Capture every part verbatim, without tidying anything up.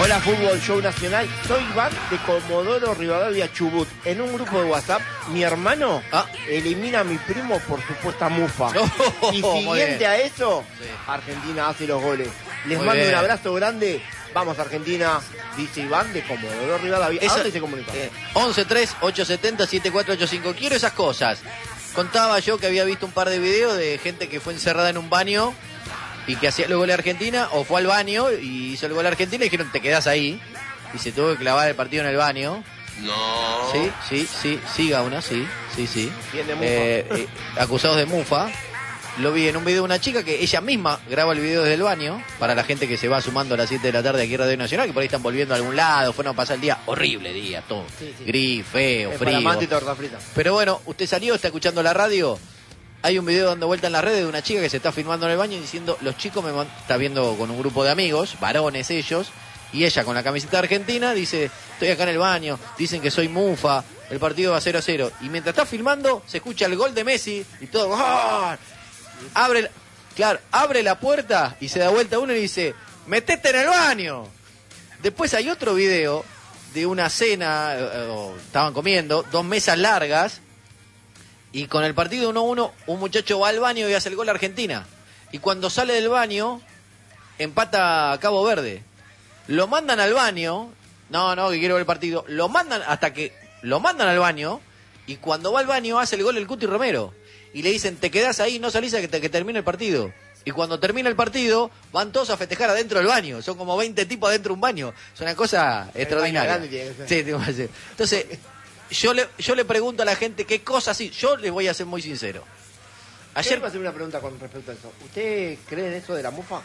Hola Fútbol Show Nacional, soy Iván de Comodoro Rivadavia, Chubut. En un grupo de WhatsApp, mi hermano ah. elimina a mi primo por supuesta mufa. Oh, y siguiente a eso, sí. Argentina hace los goles. Les muy mando bien. Un abrazo grande. Vamos Argentina, dice Iván de Comodoro Rivadavia. ¿A dónde se comunica? Eh, once tres ocho siete cero siete cuatro ocho cinco. Quiero esas cosas. Contaba yo que había visto un par de videos de gente que fue encerrada en un baño y que hacía el gol de Argentina, o fue al baño y hizo el gol de Argentina y dijeron, te quedás ahí. Y se tuvo que clavar el partido en el baño. No. Sí, sí, sí, siga una, sí, sí, sí. Bien de mufa. Eh, eh, acusados de mufa. Lo vi en un video de una chica que ella misma graba el video desde el baño, para la gente que se va sumando a las siete de la tarde aquí a Radio Nacional, que por ahí están volviendo a algún lado, fueron a pasar el día, horrible día, todo, sí, sí. Gris, feo, es frío. Y torta frita. Pero bueno, usted salió, está escuchando la radio, hay un video dando vuelta en las redes de una chica que se está filmando en el baño diciendo, los chicos me man... está viendo con un grupo de amigos, varones ellos, y ella con la camiseta argentina dice, estoy acá en el baño, dicen que soy mufa, el partido va a cero a cero, y mientras está filmando se escucha el gol de Messi y todo, ¡oh! Abre, claro, abre la puerta y se da vuelta uno y dice, metete en el baño. Después hay otro video de una cena, eh, estaban comiendo, dos mesas largas, y con el partido uno a uno, un muchacho va al baño y hace el gol a Argentina. Y cuando sale del baño, empata a Cabo Verde. Lo mandan al baño, no, no, que quiero ver el partido, lo mandan hasta que lo mandan al baño, y cuando va al baño hace el gol el Cuti Romero. Y le dicen, te quedás ahí, no salís a que, te, que termine el partido. Y cuando termina el partido, van todos a festejar adentro del baño. Son como veinte tipos adentro de un baño. Es una cosa el extraordinaria. Sí, entonces, yo le, yo le pregunto a la gente qué cosas sí. Yo les voy a ser muy sincero. Ayer voy a hacer una pregunta con respecto a eso. ¿Usted cree en eso de la mufa?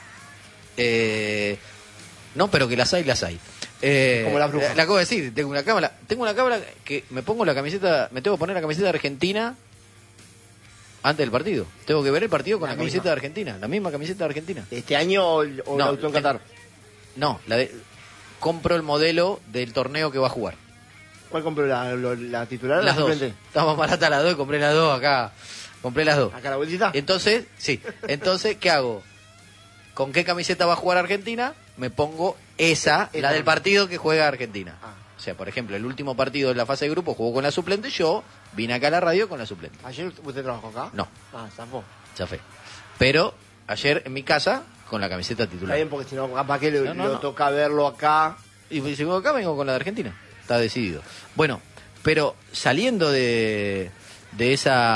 Eh, no, pero que las hay, las hay. Eh, como la bruja. La, la acabo de decir, tengo una cámara, tengo una cámara que me pongo la camiseta, me tengo que poner la camiseta de Argentina antes del partido. Tengo que ver el partido con la, la camiseta de Argentina, la misma camiseta de Argentina. ¿Este año o, o no, la usó en Qatar? No, la de, compro el modelo del torneo que va a jugar. ¿Cuál compró? ¿La, la, la titular o las la dos. suplente? Estamos baratas las dos y compré las dos acá. Compré las dos. ¿Acá la bolsita? Entonces, sí. Entonces, ¿qué hago? ¿Con qué camiseta va a jugar Argentina? Me pongo esa, esa la del partido que juega Argentina. Ah. O sea, por ejemplo, el último partido de la fase de grupo jugó con la suplente, yo vine acá a la radio con la suplente. ¿Ayer usted trabajó acá? No. Ah, zafó. Zafé. Pero ayer en mi casa con la camiseta titular. Está bien, porque si no, capaz que lo, no, no, lo no. toca verlo acá. Y si vengo acá, vengo con la de Argentina. Está decidido. Bueno, pero saliendo de, de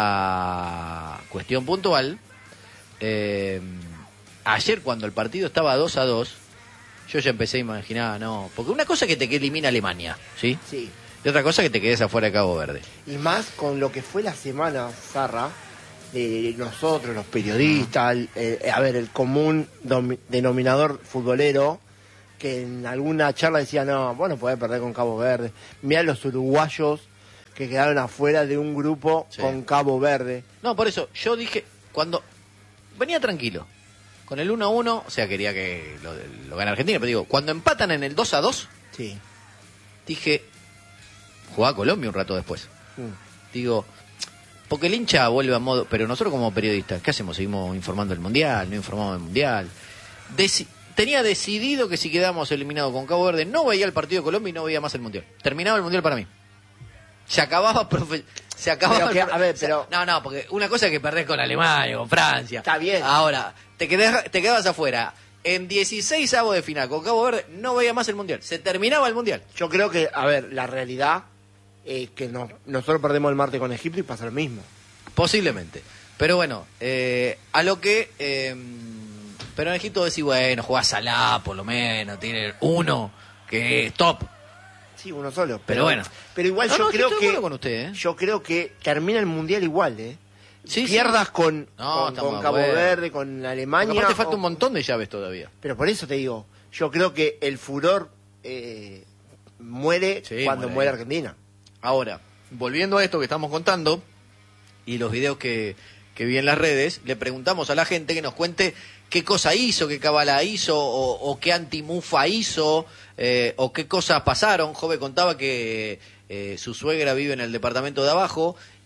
esa cuestión puntual, eh, ayer cuando el partido estaba dos a dos, yo ya empecé a imaginar, no, porque una cosa es que te elimina Alemania, ¿sí? Sí. Y otra cosa es que te quedes afuera de Cabo Verde. Y más con lo que fue la semana, Zarra, de nosotros, los periodistas, uh-huh. eh, a ver, el común domi- denominador futbolero, que en alguna charla decía, no, bueno, podés perder con Cabo Verde. Mirá los uruguayos que quedaron afuera de un grupo sí. con Cabo Verde. No, por eso, yo dije, cuando venía tranquilo, con el uno a uno, o sea, quería que lo, lo gane Argentina, pero digo, cuando empatan en el dos a dos, sí. dije, jugaba Colombia un rato después. Mm. Digo, porque el hincha vuelve a modo, pero nosotros como periodistas, ¿qué hacemos? Seguimos informando del Mundial, no informamos del Mundial. Deci- tenía decidido que si quedábamos eliminados con Cabo Verde, no veía el partido de Colombia y no veía más el Mundial. Terminaba el Mundial para mí. Se acababa, profe- se acababa. Pero que, a ver, pero no, no, porque una cosa es que perdés con Alemania, con Francia. Está bien. Ahora, te quedás, te quedabas afuera. En dieciséis avos de final con Cabo Verde no veía más el Mundial. Se terminaba el Mundial. Yo creo que, a ver, la realidad es que no, nosotros perdemos el martes con Egipto y pasa lo mismo. Posiblemente. Pero bueno, eh, a lo que... Eh, pero en Egipto decís, bueno, jugás Salah por lo menos, tiene uno que es top. Sí, uno solo. Pero, pero bueno. Pero igual no, yo no, creo que... Con usted, ¿eh? Yo creo que termina el Mundial igual, ¿eh? Sí, Pierdas sí. con, no, con, con Cabo bueno. Verde, con Alemania. Porque aparte falta o... un montón de llaves todavía. Pero por eso te digo, yo creo que el furor eh, muere sí, cuando muere, muere Argentina. Ahora, volviendo a esto que estamos contando y los videos que, que vi en las redes, le preguntamos a la gente que nos cuente qué cosa hizo, qué cabala hizo, o, o qué antimufa hizo, eh, o qué cosas pasaron. Jove contaba que eh, su suegra vive en el departamento de abajo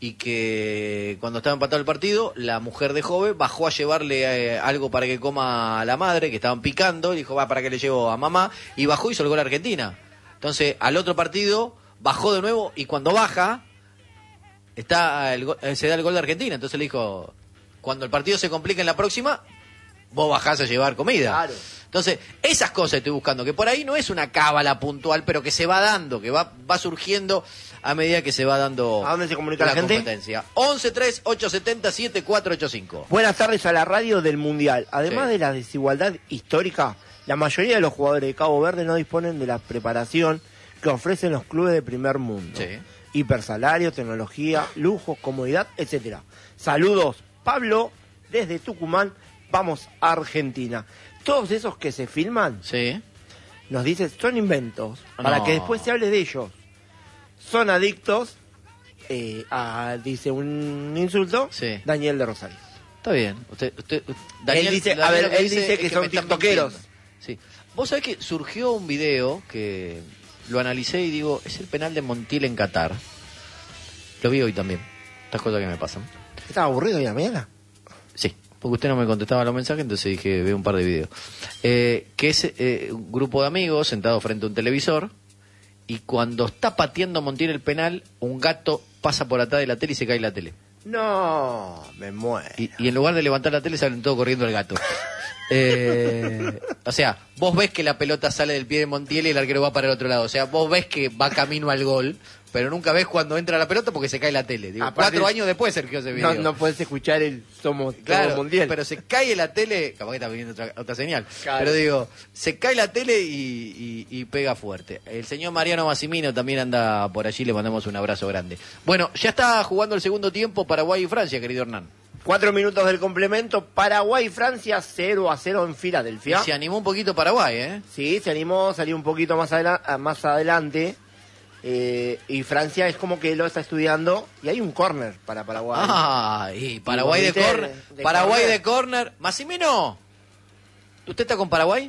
y que cuando estaba empatado el partido, la mujer de Jove bajó a llevarle eh, algo para que coma a la madre, que estaban picando, y dijo, va, ¿para qué le llevo a mamá? Y bajó y hizo el gol a Argentina. Entonces, al otro partido, bajó de nuevo, y cuando baja, está el go- eh, se da el gol de Argentina. Entonces le dijo, cuando el partido se complica en la próxima, vos bajás a llevar comida. Claro. Entonces, esas cosas estoy buscando, que por ahí no es una cábala puntual, pero que se va dando, que va, va surgiendo a medida que se va dando ¿A dónde se comunica la gente? competencia. once tres ocho siete cero siete cuatro ocho cinco. Buenas tardes a la radio del Mundial. Además Sí. de la desigualdad histórica, la mayoría de los jugadores de Cabo Verde no disponen de la preparación que ofrecen los clubes de primer mundo. Sí. Hipersalario, tecnología, lujos, comodidad, etcétera. Saludos, Pablo, desde Tucumán, vamos a Argentina. Todos esos que se filman, Sí. nos dicen, son inventos, para No. que después se hable de ellos. Son adictos eh, a, dice un insulto, Sí. Daniel de Rosario. Está bien. Usted, usted, Daniel, Él dice- a Daniel ver, lo él dice es que son me están tiktokeros. mintiendo. Sí. Vos sabés que surgió un video que lo analicé y digo, es el penal de Montiel en Qatar. Lo vi hoy también. Estas cosas que me pasan. ¿Estaba aburrido hoy a la mañana? Sí, porque usted no me contestaba los mensajes, entonces dije, veo un par de videos. Eh, que es eh, un grupo de amigos sentados frente a un televisor, y cuando está pateando Montiel el penal, un gato pasa por atrás de la tele y se cae la tele. No, me muero. Y, y en lugar de levantar la tele, salen todos corriendo al gato. Eh, o sea, vos ves que la pelota sale del pie de Montiel y el arquero va para el otro lado. O sea, vos ves que va camino al gol, pero nunca ves cuando entra la pelota porque se cae la tele. Digo, Aparte, cuatro años después surgió ese video. No, no puedes escuchar el Somos Claro, Todo Mundial. pero se cae la tele, capaz que está viniendo otra, otra señal, Claro. pero digo, se cae la tele y, y- y pega fuerte. El señor Mariano Massimino también anda por allí, le mandamos un abrazo grande. Bueno, ya está jugando el segundo tiempo Paraguay y Francia, querido Hernán. Cuatro minutos del complemento. Paraguay y Francia cero a cero en Filadelfia. Se animó un poquito Paraguay, ¿eh? Sí, se animó, salió un poquito más, adela- más adelante. eh, y Francia es como que lo está estudiando. Y hay un córner para Paraguay. Ah, y Paraguay Y de vos viste, córner. de Paraguay córner. de córner. Massimino, ¿usted está con Paraguay?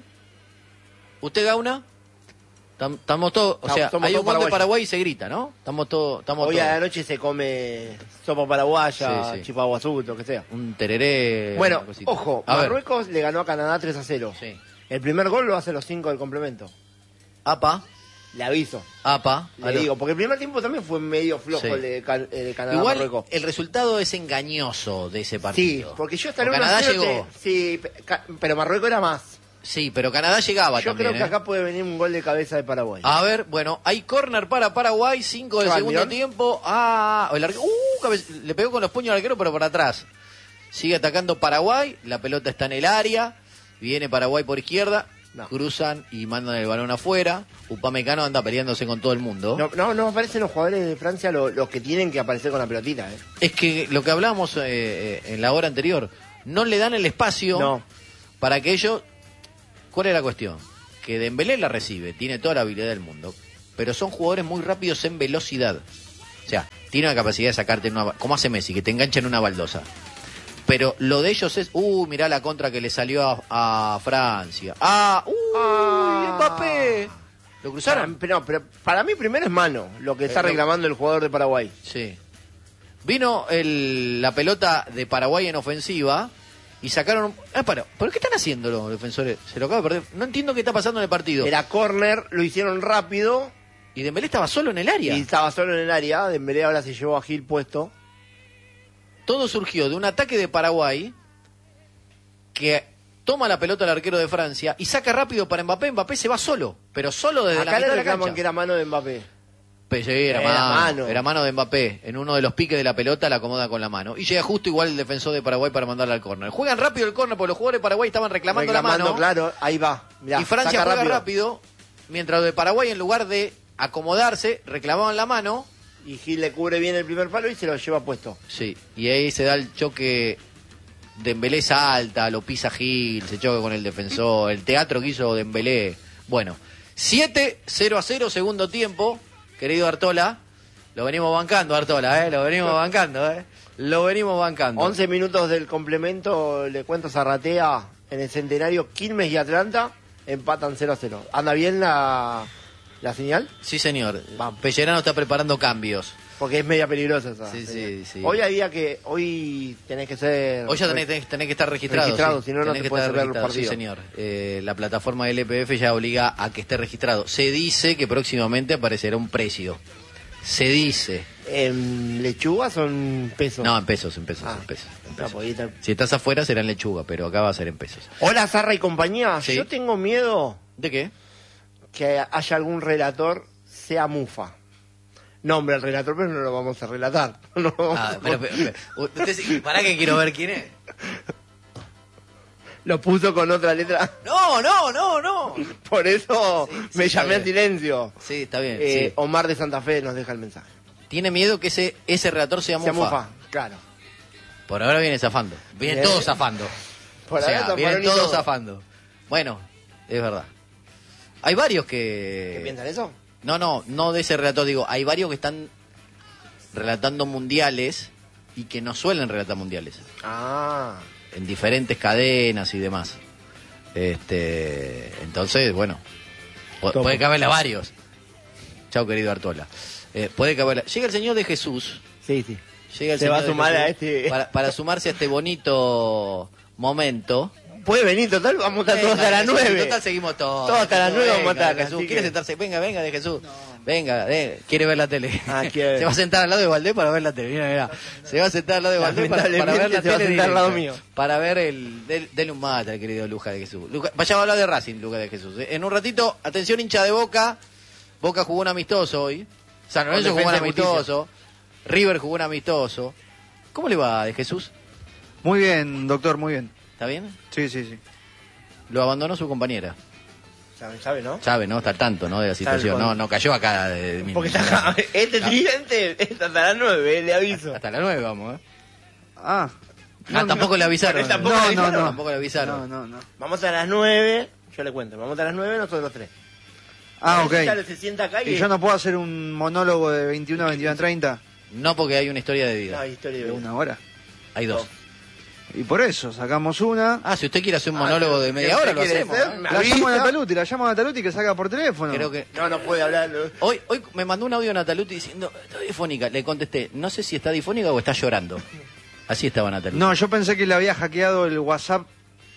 ¿Usted Gauna? Tam- Estamos todos, o No, sea, somos hay un todos gol de paraguayos. Paraguay y se grita, ¿no? Estamos todos, estamos Hoy a todos. la noche se come sopa paraguaya, Sí, sí. chipaguazú, lo que sea. Un tereré. Bueno, una cosita. ojo, A ver. Marruecos le ganó a Canadá tres a cero. Sí. El primer gol lo hace los cinco del complemento. Apa, Le aviso. apa. Le aló. digo, porque el primer tiempo también fue medio flojo Sí. el de, Can- el de Canadá Igual Marruecos. el resultado es engañoso de ese Sí, partido. porque yo estaré Porque uno a Canadá cero, llegó. te- Sí, pe- ca- pero Marruecos era más. Sí, pero Canadá llegaba Yo también. creo que ¿eh? acá puede venir un gol de cabeza de Paraguay. A ver, bueno, hay córner para Paraguay, cinco del ¿Qué va, segundo Almirón? tiempo. Ah, el arquero, uh, cabe- le pegó con los puños al arquero, pero por atrás. Sigue atacando Paraguay, la pelota está en el área, viene Paraguay por izquierda, No. cruzan y mandan el balón afuera. Upamecano anda peleándose con todo el mundo. No, no, no aparecen los jugadores de Francia lo- los que tienen que aparecer con la pelotita, ¿eh? Es que lo que hablábamos eh, eh, en la hora anterior, no le dan el espacio No. para que ellos... ¿Cuál es la cuestión? Que Dembélé la recibe, tiene toda la habilidad del mundo, pero son jugadores muy rápidos en velocidad. O sea, tiene la capacidad de sacarte en una... Como hace Messi, que te engancha en una baldosa. Pero lo de ellos es... Uh, mirá la contra que le salió a, a Francia. Ah, uy, Ah. Mbappé. ¿Lo Para, cruzaron? pero, pero para mí primero es mano lo que está Pero- reclamando el jugador de Paraguay. Sí. Vino el, la pelota de Paraguay en ofensiva y sacaron... Ah, para, ¿pero qué están haciendo los defensores? Se lo acaba de perder. No entiendo qué está pasando en el partido. Era córner, lo hicieron rápido Y Dembélé estaba solo en el área. y estaba solo en el área. Dembélé ahora se llevó a Gil puesto. Todo surgió de un ataque de Paraguay que toma la pelota el arquero de Francia y saca rápido para Mbappé. Mbappé se va solo, pero solo desde la Acá mitad le de la reclaman cancha. que era mano de Mbappé. Pe- sí, era, Era mano, mano. era mano de Mbappé. En uno de los piques de la pelota la acomoda con la mano. Y llega justo igual el defensor de Paraguay para mandarla al córner. Juegan rápido el córner porque los jugadores de Paraguay estaban reclamando, Reclamando, la mano. claro, ahí va. Mirá, Y Francia saca juega rápido. Mientras los de Paraguay, en lugar de acomodarse, reclamaban la mano. Y Gil le cubre bien el primer palo y se lo lleva puesto. Sí, y ahí se da el choque. Dembélé salta, lo pisa Gil, se choca con el defensor, el teatro que hizo Dembélé. Bueno, siete cero a cero, segundo tiempo, querido Artola. Lo venimos bancando, Artola, ¿eh? Lo venimos bancando, ¿eh? Lo venimos bancando. once minutos del complemento, le cuento Zarratea en el centenario. Quilmes y Atlanta empatan cero a cero. ¿Anda bien la, la señal? Sí, señor. Vamos. Pellerano está preparando cambios. Porque es media peligrosa esa. Sí, sí, sí. Hoy había que, hoy tenés que ser... Hoy ya tenés, tenés, tenés que estar registrado. Registrado, sí. si no, no tenés te que puedes estar ver los registrado, sí, partidos. señor. Eh, la plataforma del L P F ya obliga a que esté registrado. Se dice que próximamente aparecerá un precio. Se dice. ¿En lechuga son pesos? No, en pesos, en pesos, Ah, en pesos. En ah, pesos. porque ahí Si estás afuera será en lechuga, pero acá va a ser en pesos. Hola, Zarra y compañía. Sí. Yo tengo miedo ¿De qué? que haya algún relator sea Mufa. Nombre al relator, pero no lo vamos a relatar. No lo vamos Ah, a- pero, pero, pero, usted, ¿para qué quiero ver quién es? Lo puso con otra letra. No, no, no, no. Por eso Sí, sí, me está llamé a bien. silencio. Sí, está bien. Eh, sí. Omar de Santa Fe nos deja el mensaje. Tiene miedo que ese, ese relator sea Sea Mufa. Mufa, claro. Por ahora viene zafando. Vienen Bien. todos zafando. Por o sea, ahora vienen zafaron y todos todo. zafando. Bueno, es verdad. Hay varios ¿Qué que... piensan eso? No, no, no de ese relator, digo, hay varios que están relatando mundiales y que no suelen relatar mundiales. Ah, En diferentes cadenas y demás. Este, entonces, bueno, pu- Topo. puede caberle a varios. Chao, querido Artola. Eh, puede caberle. Llega el Señor de Jesús. sí, sí. Llega el Se Señor va a de sumar Jesús a este- para, para sumarse a este bonito momento. Puede venir, total, vamos a estar todos Venga, hasta las de Jesús, nueve. Total, seguimos todos. Todos hasta las nueve Venga, vamos a estar, de Jesús. así ¿Quiere que- sentarse? Venga, venga, de Jesús. Venga, eh, quiere ver la tele. Ah, quiere. Se va a sentar al lado de Valdés para ver la tele. Mira, mira. Se va a sentar al lado de Valdés para, para ver la Lamentablemente se va a tele. sentar al lado directa. mío. Para ver el. del- Dele un mate al querido Luja de Jesús. Luja- vaya a hablar de Racing, Luja de Jesús. eh. En un ratito, atención, hincha de Boca. Boca jugó un amistoso hoy. San Lorenzo Con jugó un Defensa y Justicia. amistoso. River jugó un amistoso. ¿Cómo le va de Jesús? Muy bien, doctor, muy bien. ¿Está bien? Sí, sí, sí. Lo abandonó su compañera. ¿Sabe, sabe, no? Sabe, ¿no? Está al tanto, ¿no? De la situación. cual. No, no cayó acá. De, de- Porque está acá. Este tridente está hasta las nueve, le aviso. Hasta la nueve vamos, ¿eh? Ah. Ah, tampoco le avisaron. Porque tampoco No, le no, avisaron. no. Tampoco le avisaron. No, no, no. Vamos a las nueve, yo le cuento, vamos a las nueve nosotros los tres. Ah, ok. Ella se sienta acá y... ¿Y yo no puedo hacer un monólogo de veintiuno a veintiuno a treinta? No, porque hay una historia de No, vida. hay historia de De vida. una hora. Hay dos. Y por eso, sacamos una. Ah, si usted quiere hacer un Ah, monólogo de ¿qué media hora, lo quiere hacemos. hacer? ¿eh? Me La llamo a avisa. Nataluti, la llamo a Nataluti que saca por teléfono. Creo que... No, no puede hablar. no. Hoy, hoy me mandó un audio Nataluti diciendo, está difónica. Le contesté, no sé si está difónica o está llorando. Así estaba Nataluti. No, yo pensé que le había hackeado el WhatsApp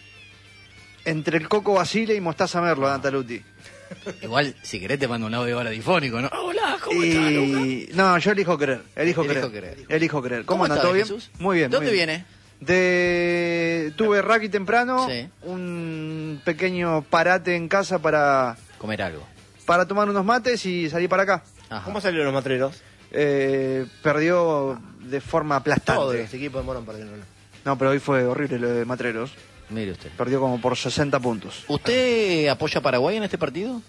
entre el Coco Basile y Mostaza Merlo a Nataluti. Igual, si querés te mando un audio ahora difónico, ¿no? Hola, ¿cómo estás, Luca? Y no, yo elijo creer, elijo Elijo creer, creer. elijo creer. ¿Cómo, ¿Cómo anda? está, ¿Todo bien? Jesús? Muy bien. ¿Dónde muy bien. viene? De tuve rugby temprano, Sí. un pequeño parate en casa para Comer algo. para tomar unos mates y salir para acá. Ajá. ¿Cómo salieron los matreros? Eh, perdió de forma aplastante. Todo ese equipo de Morón perdieron. No, pero hoy fue horrible lo de Matreros. Mire usted. Perdió como por sesenta puntos. ¿Usted apoya a Paraguay en este partido?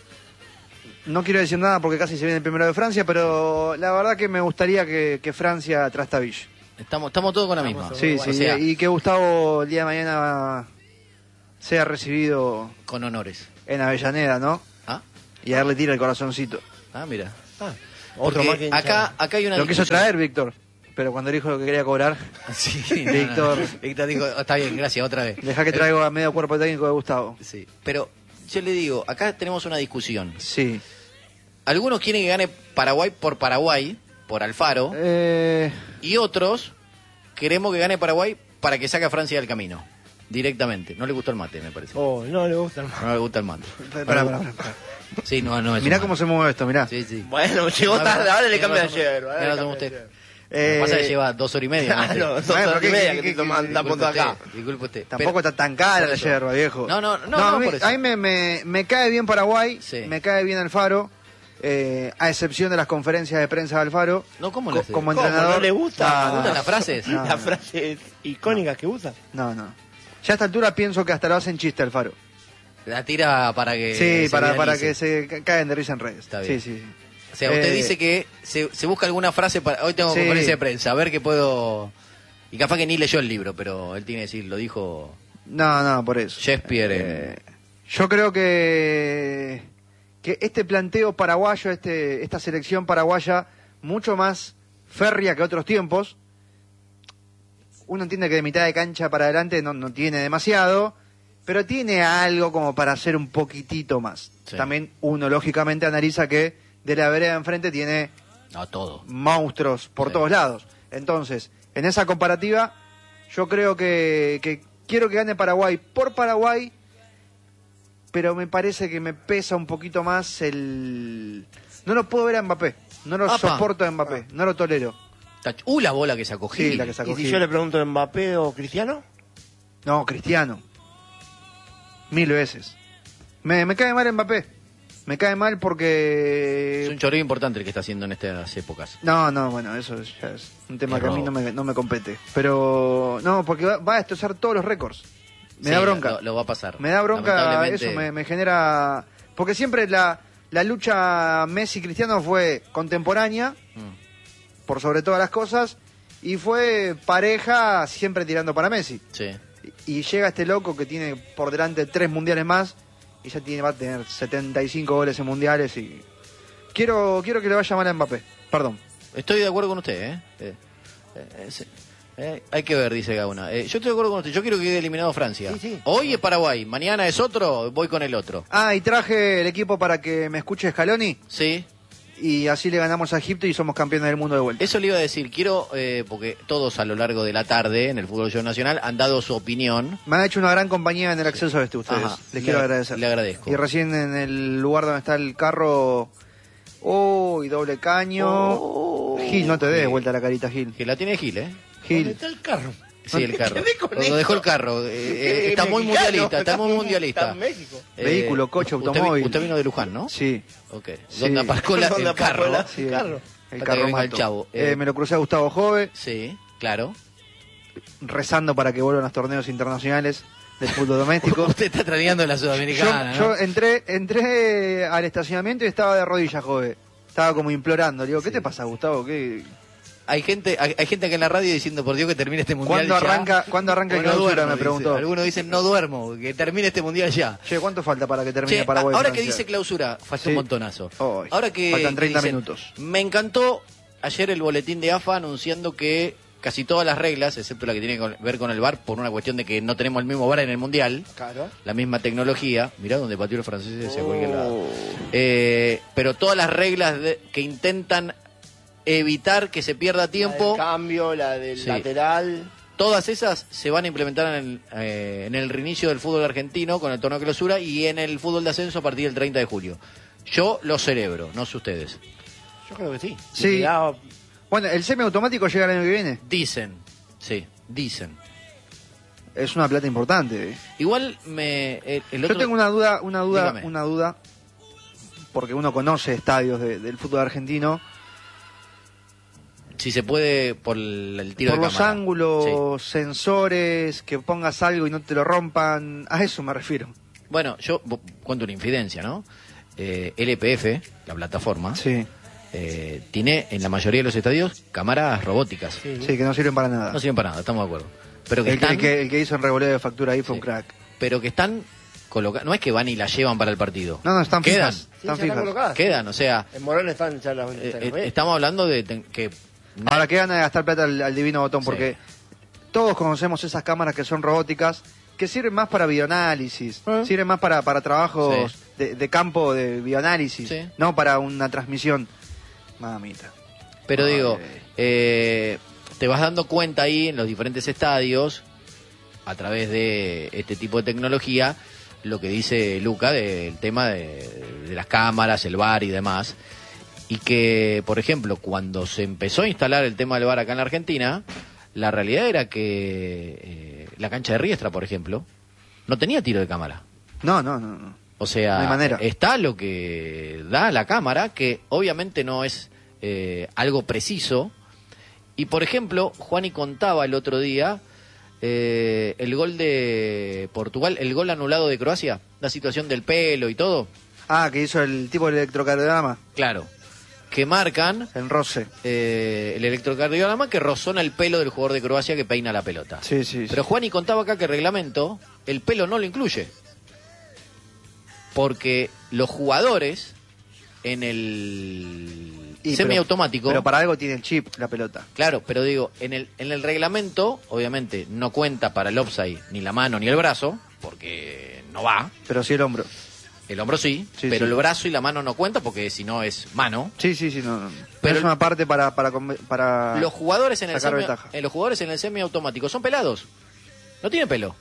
No quiero decir nada porque casi se viene el primero de Francia, pero la verdad que me gustaría que, que Francia trastabille. Estamos, estamos todos con la Estamos misma. Sí, bueno, sí, o sea, y que Gustavo el día de mañana sea recibido con honores. en Avellaneda, ¿no? ¿Ah? Y a darle tira el corazoncito. Ah, mira. Ah, otro Porque más que hincha. acá, acá hay una Lo quiso discusión. traer Víctor, pero cuando dijo lo que quería cobrar, Sí, no, Víctor. no. Víctor dijo, está bien, gracias, otra vez. deja que traigo a medio cuerpo técnico de Gustavo. Sí, pero yo le digo, acá tenemos una discusión. Sí. Algunos quieren que gane Paraguay por Paraguay, por Alfaro, Eh, y otros queremos que gane Paraguay para que saque a Francia del camino, directamente. No le gustó el mate, me parece. Oh, no le gusta el más. No le gusta el mate. pará, pará, pará, pará. Sí, no, no es Mirá un cómo mate. se mueve esto, mirá. Sí, sí. Bueno, llegó No, tarde, ahora le tiene cambia de razón. hierro. Tiene razón usted. Eh, Lo que pasa es que lleva dos horas y media. ¿no? Claro, dos Bueno, horas y ¿qué- media qué- que qué- te toman qué- la Disculpe punta acá. usted, disculpe usted. Tampoco Pero- está tan cara por la eso. yerba, viejo. No, no, no, a no, mí, por eso. a mí me, me, me cae bien Paraguay, Sí. me cae bien Alfaro, eh, a excepción de las conferencias de prensa de Alfaro. No, ¿cómo Co- le hace? como ¿Cómo? entrenador. ¿No le gusta? No, ¿Le no, gustan las frases? No, Las no. frases icónicas que usa. No, no. Ya a esta altura pienso que hasta lo hacen chiste Alfaro. La tira para que sí, se para, para viralice. que se ca- caen de risa en redes. Está bien. Sí, sí, sí. O sea, usted Eh, dice que se, se busca alguna frase para... Hoy tengo Sí. conferencia de prensa, a ver qué puedo... Y capaz que ni leyó el libro, pero él tiene que decir, lo dijo No, no, por eso. Shakespeare en... Eh, yo creo que, que este planteo paraguayo, este, esta selección paraguaya, mucho más férrea que otros tiempos, uno entiende que de mitad de cancha para adelante no, no tiene demasiado, pero tiene algo como para hacer un poquitito más. Sí. También uno lógicamente analiza que de la vereda de enfrente tiene No, todo. monstruos por Sí. todos lados. Entonces, en esa comparativa, yo creo que, que quiero que gane Paraguay por Paraguay, pero me parece que me pesa un poquito más el... No lo puedo ver a Mbappé, no lo Apa. soporto a Mbappé, no lo tolero. Uh, la bola que sacó Gil. Sí, la que sacó ¿Y si Gil. yo le pregunto a Mbappé o Cristiano? No, Cristiano. Mil veces. Me, me cae mal Mbappé. Me cae mal porque... Es un choreo importante el que está haciendo en estas épocas. No, no, bueno, eso es- ya es un tema Es que a mí robo. no me, no me compete. Pero, no, porque va, va a destrozar todos los récords. Me Sí, da bronca. Lo, lo va a pasar. Me da bronca, Lamentablemente- eso me, me genera... Porque siempre la, la lucha Messi-Cristiano fue contemporánea, Mm, por sobre todas las cosas, y fue pareja siempre tirando para Messi. sí. Y, y llega este loco que tiene por delante tres mundiales más, y ya tiene, va a tener setenta y cinco goles en mundiales, y... Quiero, quiero que le vaya mal a Mbappé, perdón. Estoy de acuerdo con usted, ¿eh? Eh, eh, sí. Eh, hay que ver, dice Gauna. Eh, yo estoy de acuerdo con usted. Yo quiero que quede eliminado Francia. Sí, sí. Hoy es Paraguay, mañana es otro, voy con el otro. Ah, y traje el equipo para que me escuche Scaloni, Sí, y así le ganamos a Egipto y somos campeones del mundo de vuelta. eso le iba a decir. Quiero, eh, porque todos a lo largo de la tarde en el Fútbol Show Nacional han dado su opinión. Me han hecho una gran compañía en el acceso a este ustedes. Ajá. Les Le- quiero agradecer. le agradezco. Y recién en el lugar donde está el carro... Uy, doble caño. Oh. Gil, no te des Sí. vuelta la carita, Gil. Que la tiene Gil, ¿eh? ¿Dónde Gil. está el carro? Sí, el carro. quedé con Lo eso. dejó el carro. eh, eh, Eh, está muy mexicano, mundialista, está muy Está mundialista. en México. Eh, Vehículo, coche, usted vi- automóvil. Usted vino de Luján, ¿no? Sí. Ok. Sí. ¿Dónde aparcó la- ¿Dónde el aparcó carro? la- Sí, el carro? El Hasta carro que venga el mato. chavo. Eh, Eh, me lo crucé a Gustavo Jove, Sí, claro. rezando para que vuelvan los torneos internacionales del fútbol doméstico. Usted está tradeando la yo, sudamericana, ¿no? yo entré, entré al estacionamiento y estaba de rodillas, Jove. Estaba como implorando. Le digo, ¿qué Sí. te pasa, Gustavo? ¿Qué... Hay gente, hay, hay gente acá en la radio diciendo, por Dios, que termine este mundial ¿Cuándo ya. arranca, ¿cuándo arranca O el no clausura? duermo, Me dice. preguntó. Algunos dicen, no duermo, que termine este mundial ya. Che, ¿cuánto falta para que termine Che, Paraguay? ahora que Francia? dice clausura, falta Sí. un montonazo. Ay, ahora que faltan treinta que dicen, minutos. Me encantó ayer el boletín de A F A anunciando que casi todas las reglas, excepto la que tiene que ver con el V A R, por una cuestión de que no tenemos el mismo V A R en el mundial, Claro. la misma tecnología, mirá donde pateó los franceses hacia cualquier lado. Oh. Eh, pero todas las reglas de- que intentan evitar que se pierda La tiempo, del cambio, la del Sí. lateral. todas esas se van a implementar en el, eh, en el reinicio del fútbol argentino con el torneo de clausura y en el fútbol de ascenso a partir del treinta de julio. Yo lo celebro, no sé ustedes. Yo creo que sí. Sí. Y da- Bueno, el semiautomático llega el año que viene. Dicen, sí, dicen. Es una plata importante. ¿eh? Igual me... El, el Yo otro- tengo una duda, una duda, Dígame. una duda, porque uno conoce estadios de- del fútbol argentino. Si se puede por el, el tiro Por de los cámara. ángulos, sensores, que pongas algo y no te lo rompan. A eso me refiero. Sí. Bueno, yo bu- cuento una infidencia, ¿no? Eh, L P F, la plataforma, Sí, eh, tiene en la mayoría de los estadios cámaras robóticas. Sí. sí, que no sirven para nada. No sirven para nada, estamos de acuerdo. Pero que el, que, están, el que- el que hizo en revoleo de factura ahí fue Sí. un crack. pero que están colocadas, no es que van y la llevan para el partido. No, no, están Quedan, fijas. Sí, Están ya están fijas. colocadas. quedan, o sea, En Morón están ya las eh, están eh, re. estamos hablando de ten- que Ahora, qué gana de gastar plata al, al divino botón, Sí. porque todos conocemos esas cámaras que son robóticas, que sirven más para bioanálisis, ¿Eh? sirven más para, para trabajos Sí. de, de campo de bioanálisis, Sí. no para una transmisión. Mamita. Pero Ay. digo, eh, te vas dando cuenta ahí en los diferentes estadios, a través de este tipo de tecnología, lo que dice Luca del tema de, de las cámaras, el V A R y demás. Y que, por ejemplo, cuando se empezó a instalar el tema del V A R acá en la Argentina, la realidad era que eh, la cancha de Riestra, por ejemplo, no tenía tiro de cámara. No, no, no, no. O sea, No hay manera. está lo que da la cámara, que obviamente no es eh, algo preciso. Y por ejemplo, Juani contaba el otro día eh, el gol de Portugal, el gol anulado de Croacia, la situación del pelo y todo. Ah, que hizo el tipo del electrocardiograma, Claro, que marcan el roce. eh, el electrocardiograma que rozona el pelo del jugador de Croacia que peina la pelota. Sí, sí, sí. Pero Juani contaba acá que el reglamento, el pelo no lo incluye. Porque los jugadores en el Y, semiautomático... Pero, pero para algo tiene el chip la pelota. Claro, pero digo, en el, en el reglamento, obviamente, no cuenta para el offside ni la mano ni el brazo, porque no va. Pero sí el hombro. El hombro sí, Sí, pero sí. el brazo y la mano no cuenta porque si no es mano. Sí, sí, sí, no, no. Pero Pero es el- una parte para para conve- para Los jugadores en el sacar semi, ventaja. en los jugadores en el semiautomático son pelados. No tienen pelo.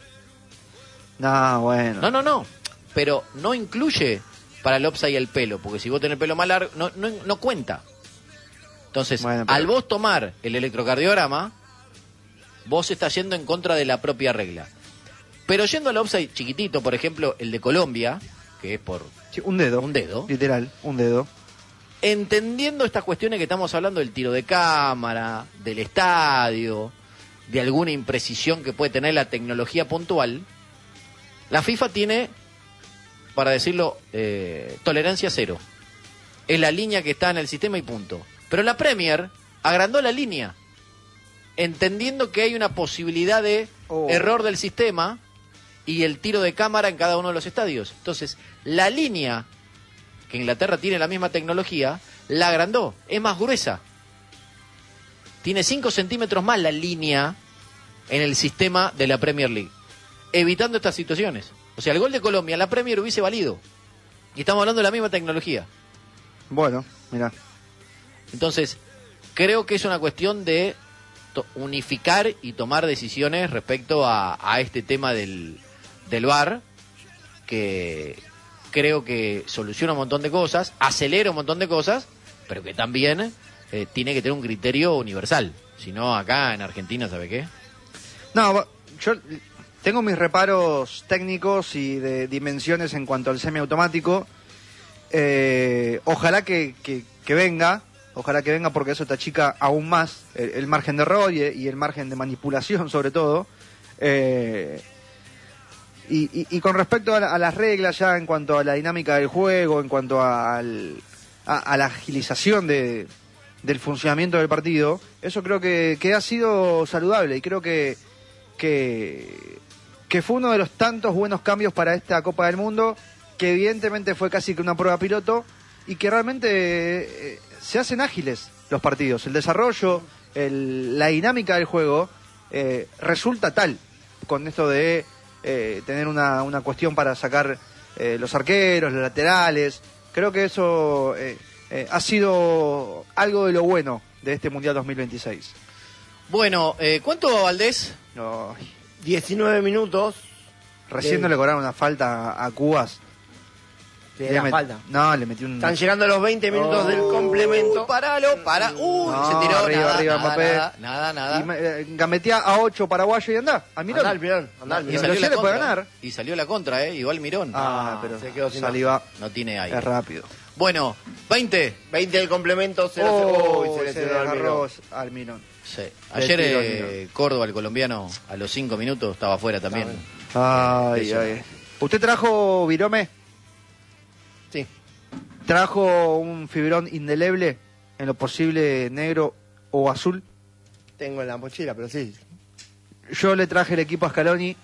No, bueno. No, no, no. Pero no incluye para el offside el pelo, porque si vos tenés pelo más largo, no, no, no cuenta. Entonces, Bueno, pero- al vos tomar el electrocardiograma, vos estás yendo en contra de la propia regla. Pero yendo al offside chiquitito, por ejemplo, el de Colombia, que es por Sí, un dedo. un dedo, Literal, un dedo. entendiendo estas cuestiones que estamos hablando del tiro de cámara, del estadio, de alguna imprecisión que puede tener la tecnología puntual, la FIFA tiene, para decirlo, eh, tolerancia cero. Es la línea que está en el sistema y punto. Pero la Premier agrandó la línea, entendiendo que hay una posibilidad de Oh. error del sistema y el tiro de cámara en cada uno de los estadios. Entonces, la línea, que Inglaterra tiene la misma tecnología, la agrandó, es más gruesa. Tiene cinco centímetros más la línea en el sistema de la Premier League, evitando estas situaciones. O sea, el gol de Colombia en la Premier hubiese valido. Y estamos hablando de la misma tecnología. Bueno, mira. Entonces, creo que es una cuestión de to- unificar y tomar decisiones respecto a, a este tema del, del V A R, que creo que soluciona un montón de cosas, acelera un montón de cosas, pero que también eh, tiene que tener un criterio universal. Si no, acá en Argentina, ¿sabe qué? No, va- yo tengo mis reparos técnicos y de dimensiones en cuanto al semiautomático. Eh, ojalá que, que, que venga, ojalá que venga porque eso te achica aún más el, el margen de error y, y el margen de manipulación sobre todo. Eh, y, y, y con respecto a, la- a las reglas ya en cuanto a la dinámica del juego, en cuanto a, al- a, a la agilización de, del funcionamiento del partido, eso creo que, que ha sido saludable y creo que, que, que fue uno de los tantos buenos cambios para esta Copa del Mundo, que evidentemente fue casi que una prueba piloto y que realmente eh, se hacen ágiles los partidos. El desarrollo, el- la dinámica del juego eh, resulta tal con esto de eh, tener una, una cuestión para sacar eh, los arqueros, los laterales. Creo que eso eh, eh, ha sido algo de lo bueno de este Mundial dos mil veintiséis. Bueno, eh, ¿cuánto Valdés? No, diecinueve minutos recién Sí. no le cobraron una falta a, a Cubas. de Le la met- falta. No, le metió un... Están llegando los veinte minutos Oh. del complemento. Paralo, para. Uy, No, se tiró. arriba, nada, arriba, nada, Mbappé. nada, nada, nada. Y me- eh, gametea a ocho paraguayo y anda. Al Mirón. Andá al Mirón, andá al Y Mirón. salió- salió sí la le puede contra, ganar. Y salió la contra, ¿eh? Igual Mirón. Ah, Ah, pero se quedó sin saliva No tiene aire. es rápido. Bueno, veinte. veinte del complemento, cero Oh, Uy, se se lesionó al desgarró Mirón. al Mirón. Sí. Ayer tiró al eh, Mirón. Córdoba, el colombiano, a los cinco minutos estaba afuera también. Ay, Eso. ay. ¿Usted trajo virome? Sí. ¿Trajo un fibrón indeleble en lo posible negro o azul? Tengo en la mochila, pero sí. Yo le traje el equipo a Scaloni.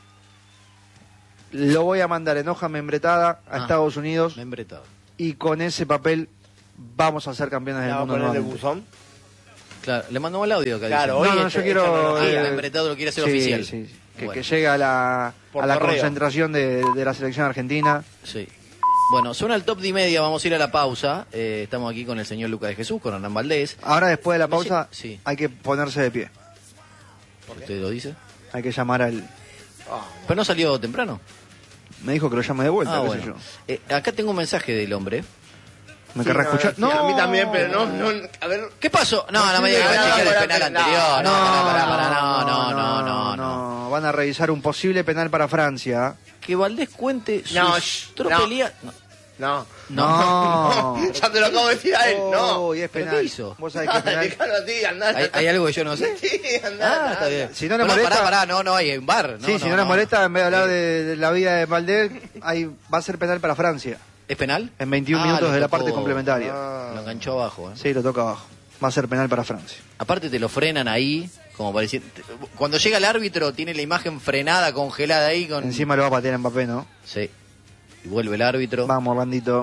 Lo voy a mandar en hoja membretada a Ah. Estados Unidos Membretado. y con ese papel vamos a ser campeones del ¿Le va a mundo poner el nuevamente. buzón? Claro, le mandamos el audio acá. Claro, dice. No, hoy no, es- yo es quiero... tecnología. Ah, eh, membretado lo quiere hacer sí, oficial. sí, sí. Que, Bueno. que llegue a la, Por a la correo. concentración de, de la selección argentina. Sí. Bueno, suena el top de y media, vamos a ir a la pausa. Eh, estamos aquí con el señor Lucas de Jesús, con Hernán Valdés. Ahora, después de la Me pausa, sí. hay que ponerse de pie. ¿Usted lo dice? Hay que llamar al... Ah, Pero no salió temprano. Me dijo que lo llame de vuelta, Ah, qué bueno. sé yo. Eh, acá tengo un mensaje del hombre. ¿Me sí, querrá no, escuchar? sí, A mí también, pero no, no, a ver. ¿Qué pasó? No, no me diga que va a no, chequear no, el penal no, anterior. No, no, pará, pará, pará, no, no, no, no, no. no. Van a revisar un posible penal para Francia. Que Valdés cuente sus No, shh, tropelías. No. No. No. Ya te lo acabo de decir a él, no. Oh, y es ¿Pero penal. qué hizo? Vos sabés que es penal. Déjalo así, andá. ¿Hay, hay algo que yo no sé? Sí, andá. Ah, está bien. Si no le Bueno, molesta- pará, pará, no, no, hay un bar. No, sí, no, si no, les no, molesta, en vez de hablar Eh, de, de la vida de Valdés, ahí va a ser penal para Francia. ¿Es penal? En veintiún Ah, minutos lo de la tocó. parte complementaria. Ah. Lo enganchó abajo. ¿eh? Sí, lo toca abajo. Va a ser penal para Francia. Aparte te lo frenan ahí, como parecía. Cuando llega el árbitro tiene la imagen frenada, congelada ahí con. Encima lo va a patear Mbappé, ¿no? Sí. Y vuelve el árbitro. Vamos, Orlandito.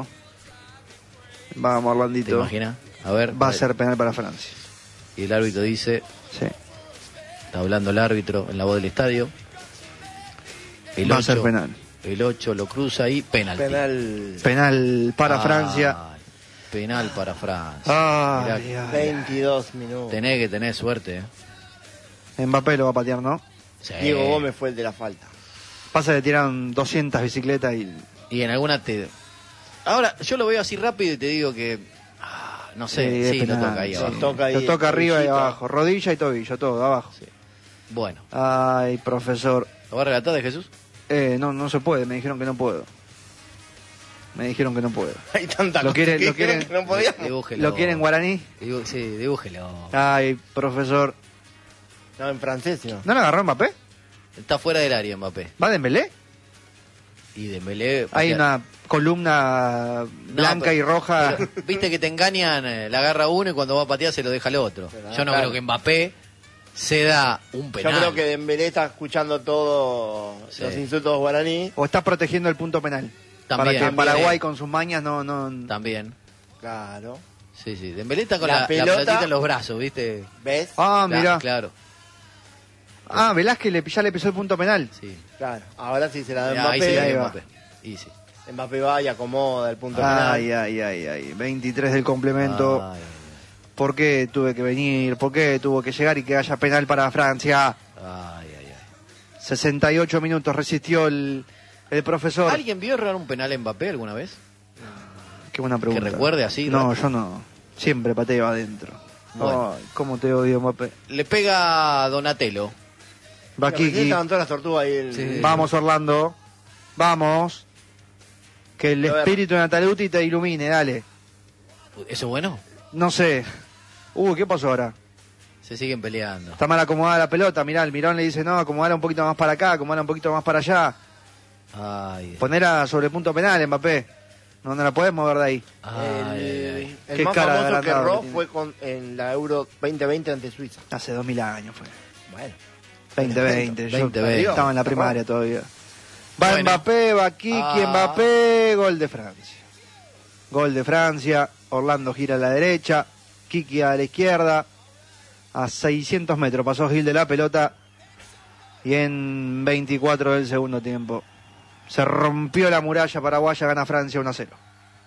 Vamos, ¿Te Orlandito. imaginas? A ver. Va a ser penal para Francia. Y el árbitro dice, Sí. está hablando el árbitro en la voz del estadio. El Va a ocho, ser penal. El ocho lo cruza ahí, penalti. Penal. Penal para Ay, Francia. Penal para Francia. Ay, Mirá, ay, veintidós minutos. tenés que tener suerte. ¿eh? Mbappé lo va a patear, ¿no? Sí. Diego Gómez fue el de la falta. Pasa que tiraron doscientas bicicletas y... Y en alguna te... Ahora, yo lo veo así rápido y te digo que... ah, no sé, Sí, es sí, lo penal. toca ahí Sí, abajo. toca ahí Lo toca el arriba y tobillo. abajo. Rodilla y tobillo, todo, abajo. Sí. Bueno, Ay, profesor. ¿lo va a relatar de Jesús? Eh, no, no se puede, me dijeron que no puedo. Me dijeron que no puedo. Hay tanta Lo cosa quieren- que lo dijeron quieren- que no podíamos. Dibújelo. ¿Lo quieren guaraní? Dibu- sí, dibújelo. Ay, profesor. No, en francés, no. ¿No lo agarró Mbappé? Está fuera del área Mbappé. ¿Va Dembélé? Y Dembélé... Hay patea- una columna blanca pero- y roja. pero, Viste que te engañan, eh, la agarra uno y cuando va a patear se lo deja al otro. Pero, Yo no claro. creo que Mbappé se da un Yo penal. creo que Dembélé está escuchando todos Sí. los insultos guaraní. O está protegiendo el punto penal. También, para que también. Paraguay con sus mañas no... no... También. Claro. Sí, sí. Dembélé está con La la, la pelota- pelotita en los brazos, ¿viste? ¿Ves? Ah, Claro, mirá. Claro, Ah, Velázquez le, ya le pisó el punto penal. sí. Claro. Ahora sí se la da Mirá, ahí se Mbappé. la ahí dio va. Mbappé. Y sí. Mbappé va y acomoda el punto Ay, penal. ay, ay, ay. veintitrés del complemento. Ay, ¿Por qué tuve que venir? ¿Por qué tuvo que llegar y que haya penal para Francia? ay, ay, ay. sesenta y ocho minutos resistió el, el profesor. ¿Alguien vio errar un penal en Mbappé alguna vez? Qué buena pregunta. Que recuerde así, No, ¿no? yo no. Siempre pateo adentro. Bueno. Ay, cómo te odio, Mbappé. Le pega a Donatello. Va Recién Kiki. estaban todas las tortugas ahí. El... Sí. Vamos, Orlando. Vamos. Que el A ver. espíritu de Nataluti te ilumine, dale. ¿Eso es bueno? No sé. Uy, ¿qué pasó ahora? Se siguen peleando. Está mal acomodada la pelota. Mirá, el Mirón le dice, no, acomodala un poquito más para acá, acomodala un poquito más para allá. Ay, Ponerla sobre punto penal, Mbappé. No, no la podés mover de ahí. ay, ay, ay. El Qué más cara de famoso que agrandado erró que tiene. fue con, en la Euro veinte veinte ante Suiza. Hace dos mil años fue. Bueno. veinte veinte. Yo veinte veinte. estaba en la primaria todavía. Va Bueno. Mbappé, va Kiki, Ah. Mbappé, gol de Francia. Gol de Francia, Orlando gira a la derecha, Kiki a la izquierda, a seiscientos metros pasó Gil de la pelota y en veinticuatro del segundo tiempo se rompió la muralla paraguaya, gana Francia uno a cero.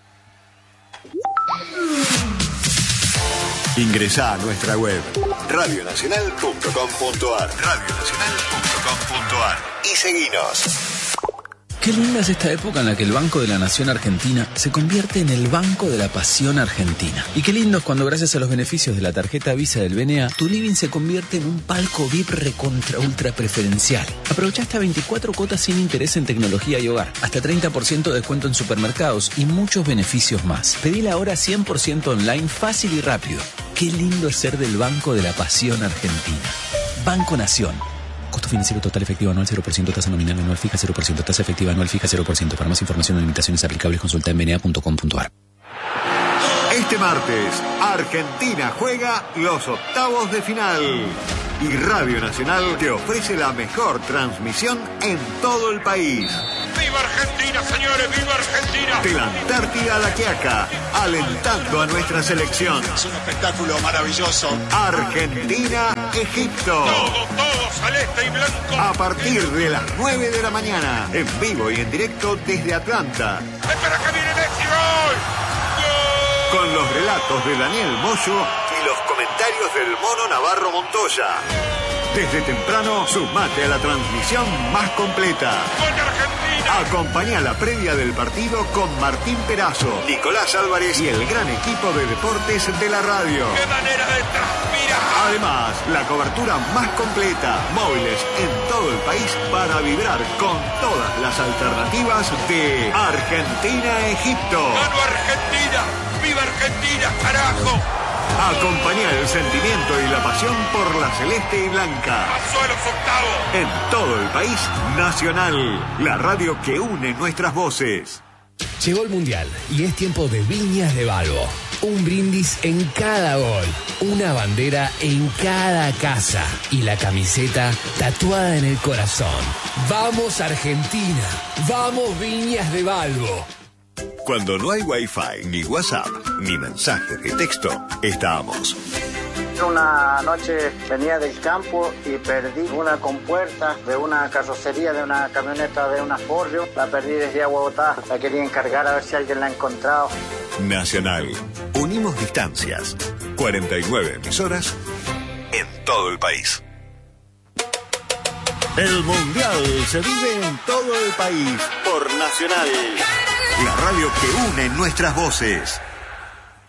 Ingresá a nuestra web radio nacional punto com punto ar radio nacional punto com punto ar y seguinos. Qué linda es esta época en la que el Banco de la Nación Argentina se convierte en el Banco de la Pasión Argentina. Y qué lindo es cuando gracias a los beneficios de la tarjeta Visa del B N A, tu living se convierte en un palco V I P recontra ultra preferencial. Aprovecha hasta veinticuatro cuotas sin interés en tecnología y hogar, hasta treinta por ciento de descuento en supermercados y muchos beneficios más. Pedila ahora cien por ciento online, fácil y rápido. Qué lindo es ser del Banco de la Pasión Argentina. Banco Nación. Costo financiero total efectivo anual cero por ciento, tasa nominal anual fija cero por ciento, tasa efectiva anual fija cero por ciento. Para más información o limitaciones aplicables consulta en b n a punto com punto ar. Este martes, Argentina juega los octavos de final. Y Radio Nacional te ofrece la mejor transmisión en todo el país. ¡Viva Argentina, señores! ¡Viva Argentina! De la Antártida a la Quiaca, alentando a nuestra selección. Es un espectáculo maravilloso. Argentina-Egipto. Todo, todo celeste y blanco. A partir de las nueve de la mañana, en vivo y en directo desde Atlanta. ¡Espera que viene Messi! ¡Gol! ¡Gol! Con los relatos de Daniel Moyo y los comentarios del Mono Navarro Montoya. Desde temprano, sumate a la transmisión más completa. ¡Gol de Argentina! Acompañá la previa del partido con Martín Perazo, Nicolás Álvarez y el gran equipo de deportes de la radio. ¡Qué manera de transpirar! Además, la cobertura más completa, móviles en todo el país para vibrar con todas las alternativas de Argentina-Egipto. ¡Gano Argentina! ¡Viva Argentina, carajo! Acompañá el sentimiento y la pasión por la celeste y blanca. ¡Pasó a los octavos! En todo el país, Nacional, la radio que une nuestras voces. Llegó el Mundial y es tiempo de Viñas de Balbo. Un brindis en cada gol, una bandera en cada casa y la camiseta tatuada en el corazón. ¡Vamos Argentina! ¡Vamos Viñas de Balbo! Cuando no hay Wi-Fi, ni WhatsApp, ni mensajes de texto, estamos. Una noche venía del campo y perdí una compuerta de una carrocería de una camioneta de una Forrio. La perdí desde Agua Botá. La quería encargar a ver si alguien la ha encontrado. Nacional. Unimos distancias. cuarenta y nueve emisoras en todo el país. El Mundial se vive en todo el país por Nacional. La radio que une nuestras voces.